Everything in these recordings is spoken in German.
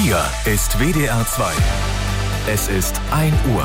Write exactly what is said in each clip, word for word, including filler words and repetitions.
Hier ist W D R zwei. Es ist ein Uhr.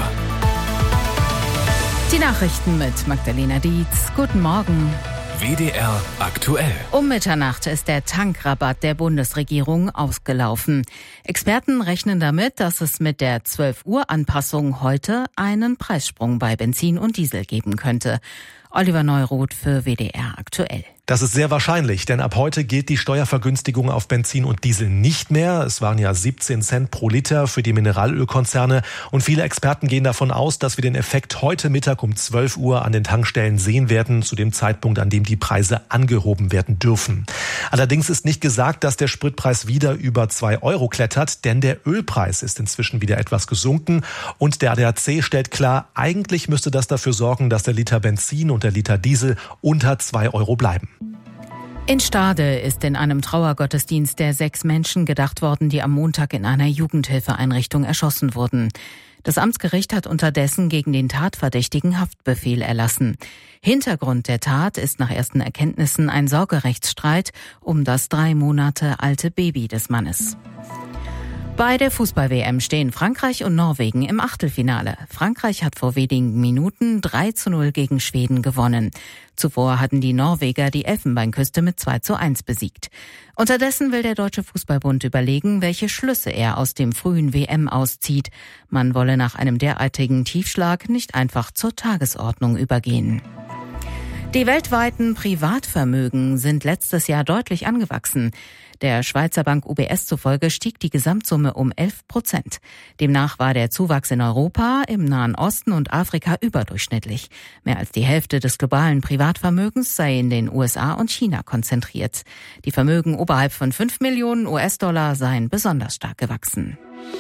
Die Nachrichten mit Magdalena Dietz. Guten Morgen. W D R aktuell. Um Mitternacht ist der Tankrabatt der Bundesregierung ausgelaufen. Experten rechnen damit, dass es mit der zwölf Uhr Anpassung heute einen Preissprung bei Benzin und Diesel geben könnte. Oliver Neuroth für W D R aktuell. Das ist sehr wahrscheinlich, denn ab heute gilt die Steuervergünstigung auf Benzin und Diesel nicht mehr. Es waren ja siebzehn Cent pro Liter für die Mineralölkonzerne. Und viele Experten gehen davon aus, dass wir den Effekt heute Mittag um zwölf Uhr an den Tankstellen sehen werden, zu dem Zeitpunkt, an dem die Preise angehoben werden dürfen. Allerdings ist nicht gesagt, dass der Spritpreis wieder über zwei Euro klettert, denn der Ölpreis ist inzwischen wieder etwas gesunken. Und der A D A C stellt klar, eigentlich müsste das dafür sorgen, dass der Liter Benzin und der Liter Diesel unter zwei Euro bleiben. In Stade ist in einem Trauergottesdienst der sechs Menschen gedacht worden, die am Montag in einer Jugendhilfeeinrichtung erschossen wurden. Das Amtsgericht hat unterdessen gegen den Tatverdächtigen Haftbefehl erlassen. Hintergrund der Tat ist nach ersten Erkenntnissen ein Sorgerechtsstreit um das drei Monate alte Baby des Mannes. Bei der Fußball-W M stehen Frankreich und Norwegen im Achtelfinale. Frankreich hat vor wenigen Minuten drei zu null gegen Schweden gewonnen. Zuvor hatten die Norweger die Elfenbeinküste mit zwei zu eins besiegt. Unterdessen will der Deutsche Fußballbund überlegen, welche Schlüsse er aus dem frühen W M auszieht. Man wolle nach einem derartigen Tiefschlag nicht einfach zur Tagesordnung übergehen. Die weltweiten Privatvermögen sind letztes Jahr deutlich angewachsen. Der Schweizer Bank U B S zufolge stieg die Gesamtsumme um elf Prozent. Demnach war der Zuwachs in Europa, im Nahen Osten und Afrika überdurchschnittlich. Mehr als die Hälfte des globalen Privatvermögens sei in den U S A und China konzentriert. Die Vermögen oberhalb von fünf Millionen U S-Dollar seien besonders stark gewachsen.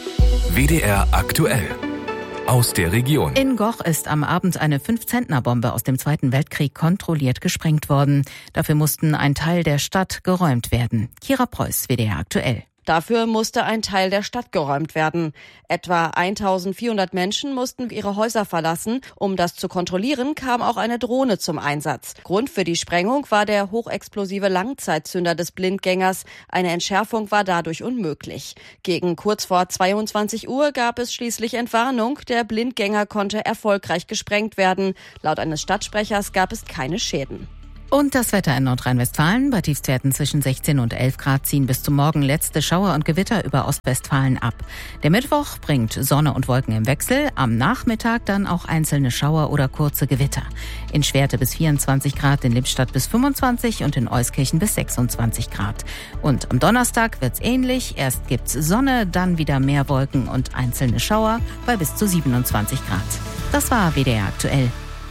W D R aktuell. Aus der Region. In Goch ist am Abend eine fünf-Zentner-Bombe aus dem Zweiten Weltkrieg kontrolliert gesprengt worden. Dafür mussten ein Teil der Stadt geräumt werden. Kira Preuß, W D R aktuell. Dafür musste ein Teil der Stadt geräumt werden. Etwa eintausendvierhundert Menschen mussten ihre Häuser verlassen. Um das zu kontrollieren, kam auch eine Drohne zum Einsatz. Grund für die Sprengung war der hochexplosive Langzeitzünder des Blindgängers. Eine Entschärfung war dadurch unmöglich. Gegen kurz vor zweiundzwanzig Uhr gab es schließlich Entwarnung. Der Blindgänger konnte erfolgreich gesprengt werden. Laut eines Stadtsprechers gab es keine Schäden. Und das Wetter in Nordrhein-Westfalen. Bei Tiefstwerten zwischen sechzehn und elf Grad ziehen bis zum Morgen letzte Schauer und Gewitter über Ostwestfalen ab. Der Mittwoch bringt Sonne und Wolken im Wechsel. Am Nachmittag dann auch einzelne Schauer oder kurze Gewitter. In Schwerte bis vierundzwanzig Grad, in Lippstadt bis fünfundzwanzig und in Euskirchen bis sechsundzwanzig Grad. Und am Donnerstag wird's ähnlich. Erst gibt's Sonne, dann wieder mehr Wolken und einzelne Schauer bei bis zu siebenundzwanzig Grad. Das war W D R aktuell.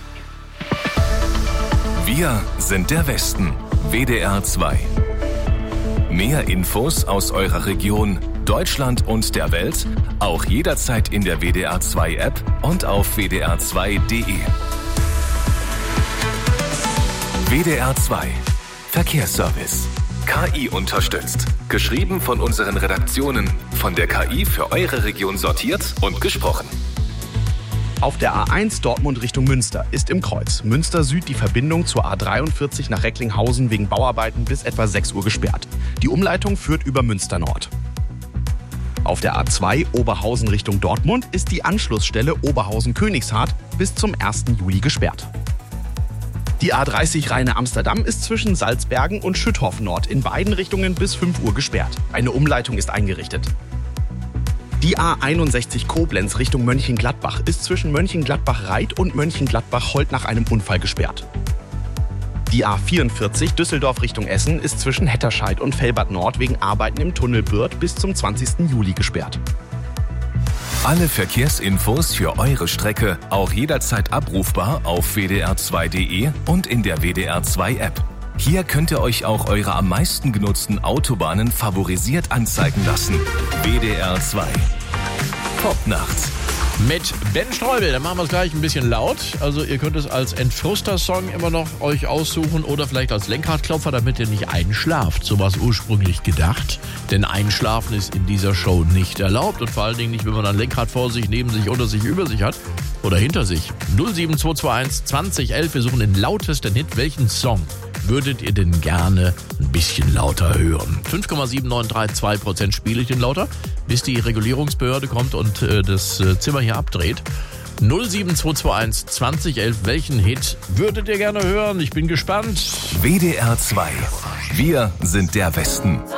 Wir sind der Westen. W D R zwei. Mehr Infos aus eurer Region, Deutschland und der Welt, auch jederzeit in der W D R zwei App und auf w d r zwei punkt d e. W D R zwei. Verkehrsservice. K I unterstützt. Geschrieben von unseren Redaktionen. Von der K I für eure Region sortiert und gesprochen. Auf der A eins Dortmund Richtung Münster ist im Kreuz Münster Süd die Verbindung zur A dreiundvierzig nach Recklinghausen wegen Bauarbeiten bis etwa sechs Uhr gesperrt. Die Umleitung führt über Münster Nord. Auf der A zwei Oberhausen Richtung Dortmund ist die Anschlussstelle Oberhausen-Königshardt bis zum ersten Juli gesperrt. Die A dreißig Rheine-Amsterdam ist zwischen Salzbergen und Schüttorf Nord in beiden Richtungen bis fünf Uhr gesperrt. Eine Umleitung ist eingerichtet. Die A einundsechzig Koblenz Richtung Mönchengladbach ist zwischen Mönchengladbach-Reit und Mönchengladbach-Holt nach einem Unfall gesperrt. Die A vierundvierzig Düsseldorf Richtung Essen ist zwischen Hetterscheid und Velbert Nord wegen Arbeiten im Tunnel Bürth bis zum zwanzigsten Juli gesperrt. Alle Verkehrsinfos für eure Strecke auch jederzeit abrufbar auf w d r zwei punkt d e und in der W D R zwei App. Hier könnt ihr euch auch eure am meisten genutzten Autobahnen favorisiert anzeigen lassen. W D R zwei. Popnacht. Mit Ben Streubel, dann machen wir es gleich ein bisschen laut. Also ihr könnt es als Entfrüster-Song immer noch euch aussuchen oder vielleicht als Lenkradklopfer, damit ihr nicht einschlaft. So war es ursprünglich gedacht. Denn Einschlafen ist in dieser Show nicht erlaubt und vor allen Dingen nicht, wenn man ein Lenkrad vor sich, neben sich, unter sich, über sich hat oder hinter sich. null sieben zwei zwei eins zwanzig elf, wir suchen den lautesten Hit. Welchen Song würdet ihr denn gerne ein bisschen lauter hören? fünf Komma sieben neun drei zwei Prozent spiele ich den lauter, bis die Regulierungsbehörde kommt und äh, das äh, Zimmer hier abdreht. null sieben zwei zwei eins zwanzig elf. Welchen Hit würdet ihr gerne hören? Ich bin gespannt. W D R zwei. Wir sind der Westen.